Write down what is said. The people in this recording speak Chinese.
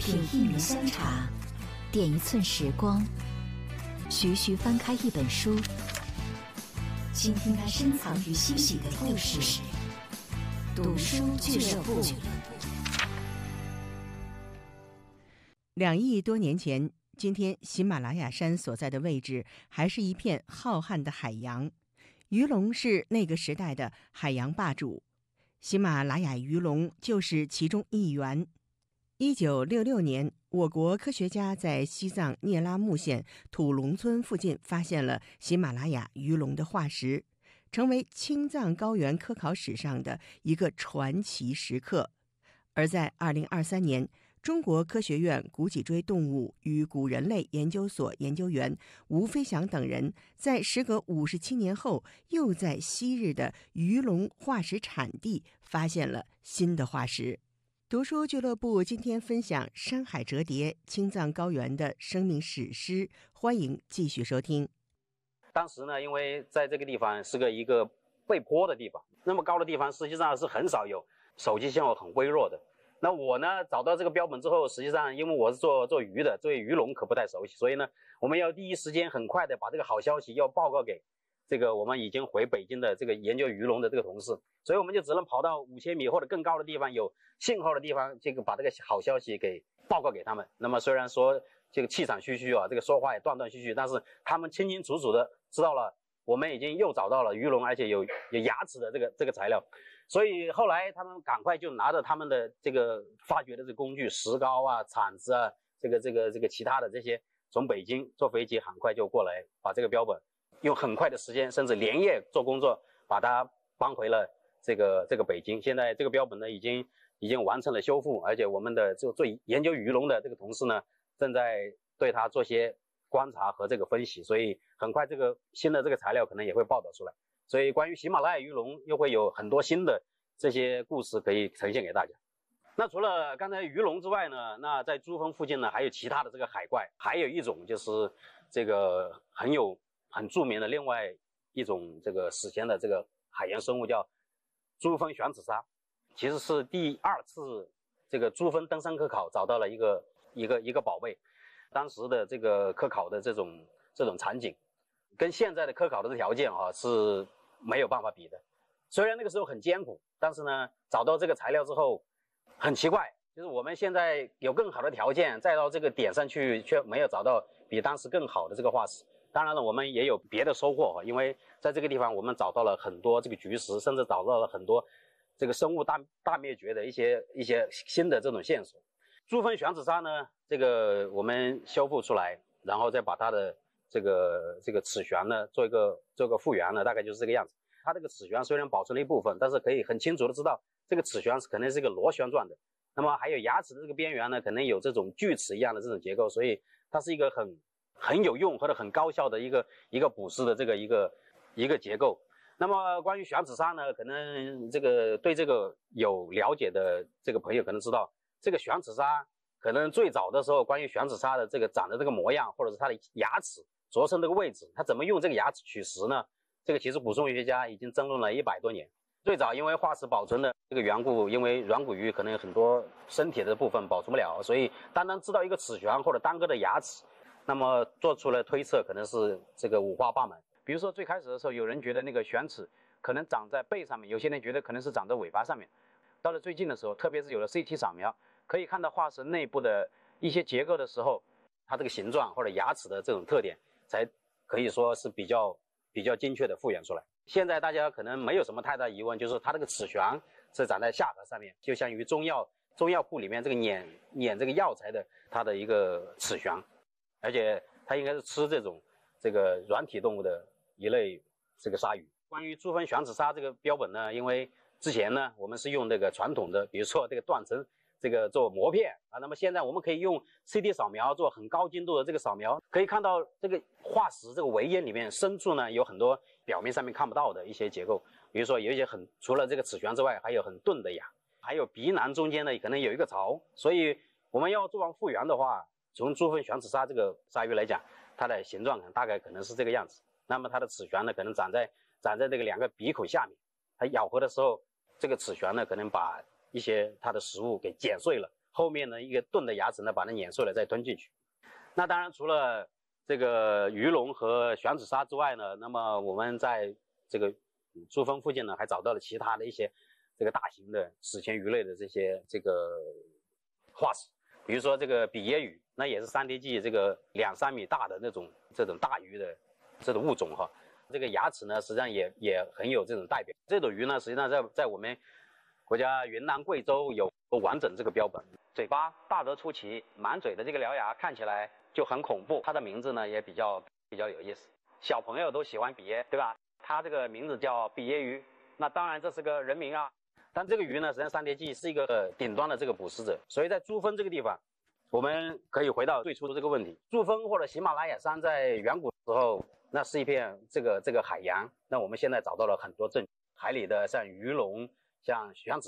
品一缕香茶，点一寸时光，徐徐翻开一本书，倾听它深藏于心底的故事。读书俱乐部。 2亿多年前，今天喜马拉雅山所在的位置还是一片浩瀚的海洋，鱼龙是那个时代的海洋霸主，喜马拉雅鱼龙就是其中一员。1966年，我国科学家在西藏聂拉木县土龙村附近发现了喜马拉雅鱼龙的化石，成为青藏高原科考史上的一个传奇时刻。而在2023年，中国科学院古脊椎动物与古人类研究所研究员吴飞翔等人，在时隔57年后，又在昔日的鱼龙化石产地发现了新的化石。读书俱乐部今天分享《山海折叠：青藏高原的生命史诗》，欢迎继续收听。 当时呢，因为在这个地方是一个背坡的地方，那么高的地方实际上是很少有手机信号很微弱的。那我呢找到这个标本之后，实际上因为我是做鱼的，对鱼龙可不太熟悉，所以呢，我们要第一时间很快的把这个好消息要报告给这个我们已经回北京的这个研究鱼龙的这个同事，所以我们就只能跑到5000米或者更高的地方，有信号的地方，这个把这个好消息给报告给他们。那么虽然说这个气场虚虚啊，这个说话也断断续续，但是他们清清楚楚的知道了我们已经又找到了鱼龙，而且有牙齿的这个材料。所以后来他们赶快就拿着他们的这个发掘的这个工具，石膏啊、铲子啊，这个其他的这些，从北京坐飞机很快就过来，把这个标本用很快的时间，甚至连夜做工作，把它搬回了这个北京。现在这个标本呢已经完成了修复，而且我们的做研究鱼龙的这个同事呢，正在对它做些观察和这个分析，所以很快这个新的这个材料可能也会报道出来。所以关于喜马拉雅鱼龙又会有很多新的这些故事可以呈现给大家。那除了刚才鱼龙之外呢，那在珠峰附近呢还有其他的这个海怪，还有一种就是这个很著名的另外一种这个史前的这个海洋生物，叫珠峰玄齿鲨。其实是第2次这个珠峰登山科考找到了一个宝贝。当时的这个科考的这种场景跟现在的科考的条件是没有办法比的。虽然那个时候很艰苦，但是呢找到这个材料之后很奇怪，就是我们现在有更好的条件再到这个点上去，却没有找到比当时更好的这个化石。当然了，我们也有别的收获，因为在这个地方我们找到了很多这个菊石，甚至找到了很多这个生物大灭绝的一些新的这种线索。珠峰玄齿鲨呢，这个我们修复出来，然后再把它的这个齿旋呢做一个复原呢，大概就是这个样子。它这个齿旋虽然保存了一部分，但是可以很清楚的知道这个齿旋可能是一个螺旋状的。那么还有牙齿的这个边缘呢，可能有这种锯齿一样的这种结构，所以它是一个很有用或者很高效的一个捕食的这个一个结构。那么关于玄齿鲨呢，可能这个对这个有了解的这个朋友可能知道，这个玄齿鲨可能最早的时候，关于玄齿鲨的这个长的这个模样，或者是它的牙齿着生这个位置，它怎么用这个牙齿取食呢？这个其实古生物学家已经争论了100多年。最早因为化石保存的这个缘故，因为软骨鱼可能有很多身体的部分保存不了，所以单单知道一个齿旋或者单个的牙齿，那么做出了推测，可能是这个五花八门。 比如说最开始的时候，有人觉得那个玄齿可能长在背上面，有些人觉得可能是长在尾巴上面。到了最近的时候，特别是有了 CT 扫描，可以看到化石内部的一些结构的时候，它这个形状或者牙齿的这种特点，才可以说是比较精确的复原出来。现在大家可能没有什么太大疑问，就是它这个齿旋是长在下颌上面，就像于中药铺里面这个碾这个药材的它的一个齿旋，而且它应该是吃这个软体动物的一类这个鲨鱼。关于珠峰玄齿鲨这个标本呢，因为之前呢我们是用这个传统的，比如说这个断层这个做膜片啊，那么现在我们可以用 CT 扫描做很高精度的这个扫描，可以看到这个化石这个围叶里面深处呢有很多表面上面看不到的一些结构，比如说有一些除了这个齿旋之外，还有很钝的牙，还有鼻囊中间呢可能有一个槽，所以我们要做完复原的话，从珠峰玄齿鲨这个鲨鱼来讲，它的形状大概可能是这个样子。那么它的齿旋呢可能长在这个2个鼻孔下面，它咬合的时候，这个齿旋呢可能把一些它的食物给剪碎了， 后面呢一个钝的牙齿呢把它碾碎了再吞进去。那当然除了这个鱼龙和玄齿鲨之外呢，那么我们在这个珠峰附近呢还找到了其他的一些这个大型的史前鱼类的这个化石，比如说这个比耶鱼，那也是三叠纪这个2-3米大的这种大鱼的这种物种哈。这个牙齿呢实际上也很有这种代表。这种鱼呢实际上在我们国家云南贵州有完整这个标本。 嘴巴大得出奇，满嘴的这个獠牙看起来就很恐怖。它的名字呢也比较有意思，小朋友都喜欢比耶，对吧？它这个名字叫比耶鱼，那当然这是个人名啊。 但这个鱼呢，实际上三叠纪是一个顶端的这个捕食者，所以在珠峰这个地方，我们可以回到最初的这个问题：珠峰或者喜马拉雅山在远古时候，那是一片这个海洋。那我们现在找到了很多证据，海里的像鱼龙、像玄齿